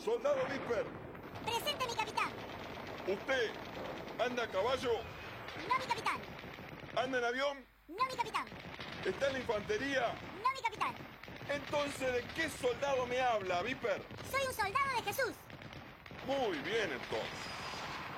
Soldado Viper, Presente, mi capitán. ¿usted anda a caballo? No, mi capitán. ¿Anda en avión? No, mi capitán. ¿Está en la infantería? No, mi capitán. Entonces, ¿de qué soldado me habla, Viper? Soy un soldado de Jesús. Muy bien, entonces.